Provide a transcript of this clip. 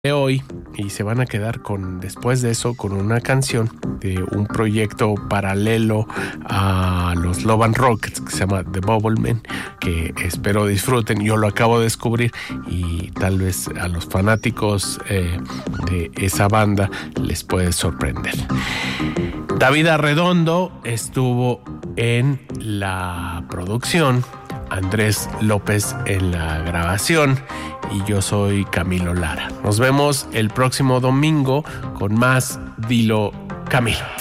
de hoy y se van a quedar después de eso con una canción de un proyecto paralelo a los Love and Rockets que se llama The Bubblemen, que espero disfruten. Yo lo acabo de descubrir y tal vez a los fanáticos de esa banda les puede sorprender. David Arredondo estuvo en la producción, Andrés López en la grabación y yo soy Camilo Lara. Nos vemos el próximo domingo con más Dilo Camilo.